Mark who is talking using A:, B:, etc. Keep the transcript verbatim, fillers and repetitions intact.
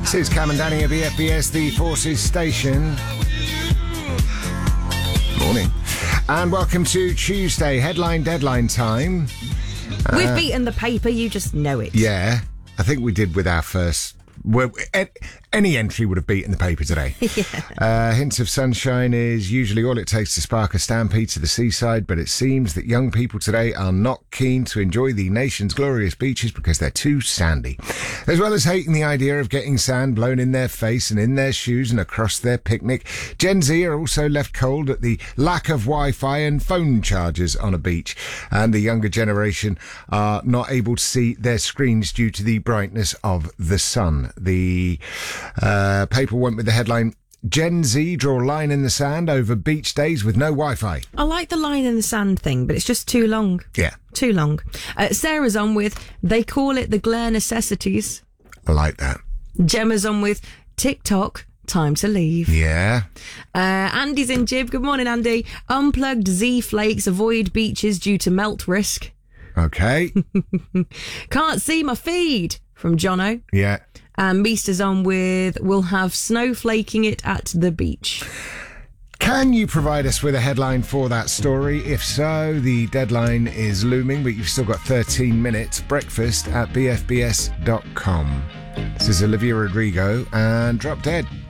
A: This is Cam and Danny at B F B S, the Forces Station. Morning. And welcome to Tuesday, headline deadline time.
B: We've
A: Uh,
B: beaten the paper, you just know it.
A: Yeah, I think we did with our first... Well, any entry would have beaten the paper today.
B: yeah.
A: Uh, hints of sunshine is usually all it takes to spark a stampede to the seaside, but it seems that young people today are not keen to enjoy the nation's glorious beaches because they're too sandy. As well as hating the idea of getting sand blown in their face and in their shoes and across their picnic, Gen Z are also left cold at the lack of Wi-Fi and phone chargers on a beach. And the younger generation are not able to see their screens due to the brightness of the sun. The uh, paper went with the headline, Gen Z draw line in the sand over beach days with no Wi-Fi.
B: I like the line in the sand thing, but it's just too long.
A: Yeah.
B: Too long. Uh, Sarah's on with, they call it the glare necessities.
A: I like that.
B: Gemma's on with, TikTok, time to leave.
A: Yeah.
B: Uh, Andy's in Jib. Good morning, Andy. Unplugged Z-flakes, avoid beaches due to melt risk.
A: Okay.
B: Can't see my feed, from Jono.
A: Yeah.
B: And Meester's on with, we'll have snowflaking it at the beach.
A: Can you provide us with a headline for that story? If so, the deadline is looming, but you've still got thirteen minutes. Breakfast at b f b s dot com. This is Olivia Rodrigo and Drop Dead.